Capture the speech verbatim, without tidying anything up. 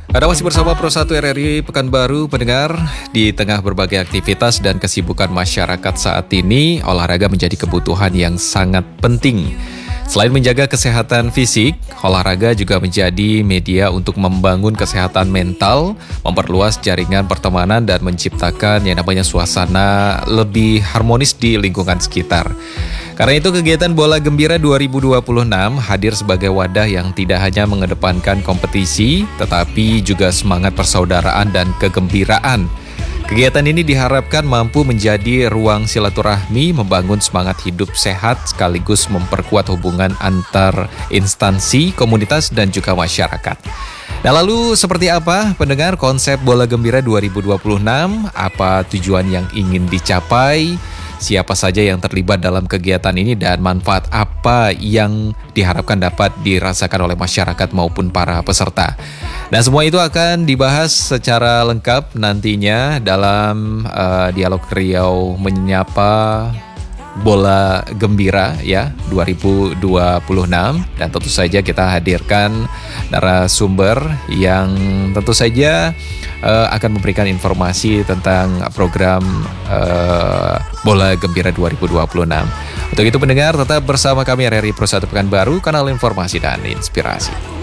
Anda masih bersama Pro satu R R I Pekanbaru, pendengar. Di tengah berbagai aktivitas dan kesibukan masyarakat saat ini, olahraga menjadi kebutuhan yang sangat penting. Selain menjaga kesehatan fisik, olahraga juga menjadi media untuk membangun kesehatan mental, memperluas jaringan pertemanan, dan menciptakan yang namanya suasana lebih harmonis di lingkungan sekitar. Karena itu kegiatan Bola Gembira dua ribu dua puluh enam hadir sebagai wadah yang tidak hanya mengedepankan kompetisi, tetapi juga semangat persaudaraan dan kegembiraan. Kegiatan ini diharapkan mampu menjadi ruang silaturahmi, membangun semangat hidup sehat, sekaligus memperkuat hubungan antar instansi, komunitas, dan juga masyarakat. Nah, lalu seperti apa pendengar konsep Bola Gembira dua ribu dua puluh enam? Apa tujuan yang ingin dicapai? Siapa saja yang terlibat dalam kegiatan ini dan manfaat apa yang diharapkan dapat dirasakan oleh masyarakat maupun para peserta. Nah, semua itu akan dibahas secara lengkap nantinya dalam uh, dialog Riau Menyapa Bola Gembira ya dua ribu dua puluh enam, dan tentu saja kita hadirkan narasumber yang tentu saja uh, akan memberikan informasi tentang program uh, Bola Gembira dua ribu dua puluh enam. Untuk itu pendengar tetap bersama kami R R I Pro satu Pekanbaru, kanal informasi dan inspirasi.